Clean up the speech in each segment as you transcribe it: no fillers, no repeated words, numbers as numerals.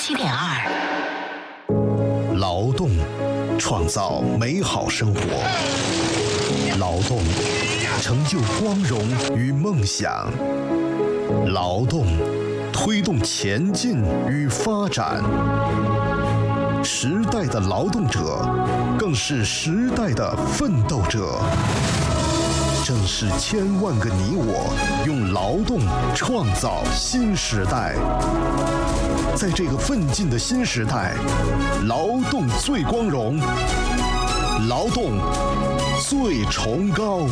87.2。 劳动创造美好生活，劳动成就光荣与梦想，劳动推动前进与发展。时代的劳动者，更是时代的奋斗者。正是千万个你我，用劳动创造新时代。在这个奋进的新时代，劳动最光荣，劳动最崇高。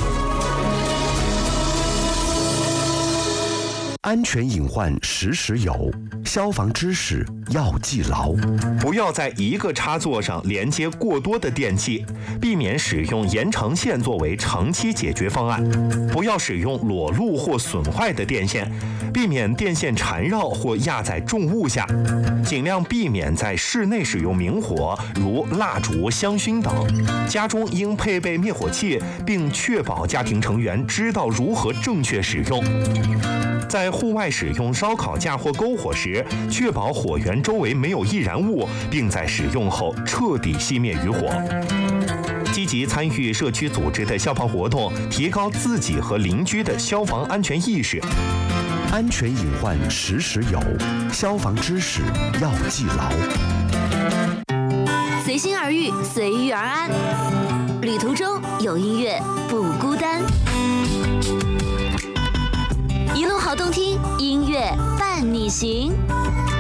安全隐患时时有，消防知识要记牢。 不要在一个插座上连接过多的电器，避免使用延长线作为长期解决方案。不要使用裸露或损坏的电线，避免电线缠绕或压在重物下。尽量避免在室内使用明火，如蜡烛、香薰等。家中应配备灭火器，并确保家庭成员知道如何正确使用。在户外使用烧烤架或篝火时，确保火源周围没有易燃物，并在使用后彻底熄灭余火。积极参与社区组织的消防活动，提高自己和邻居的消防安全意识。 安全隐患时时有，消防知识要记牢。 随心而遇，随遇而安，旅途中有音乐不孤单。一路好动听，音乐伴你行。